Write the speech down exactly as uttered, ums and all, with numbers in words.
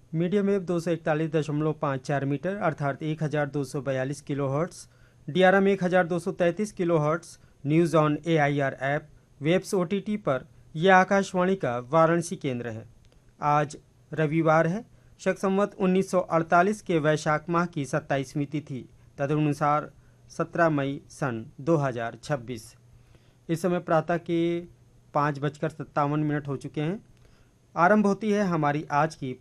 Medium wave दो सौ इकतालीस दशमलव पाँच चार मीटर अर्थात एक हज़ार दो सौ बयालीस kilo hertz, D R M एक हज़ार दो सौ तैंतीस kilo hertz, news on A I R app, webs O T T पर यह आकाशवाणी का वाराणसी केंद्र है। आज रविवार है, शक संवत उन्नीस सौ अड़तालीस के वैशाख माह की सत्ताईसवीं तिथि, तदनुसार सत्रह मई सन दो हज़ार छब्बीस। इस समय प्रातः के पाँच बजकर सत्तावन मिनट हो चुके हैं। आरंभ होती है हमारी आज की